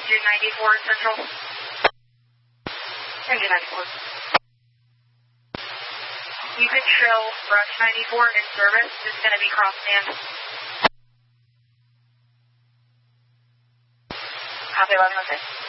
Engine 94 Central. Engine 94. You can show Brush 94 in service. It's going to be cross-band. Copy 11, okay.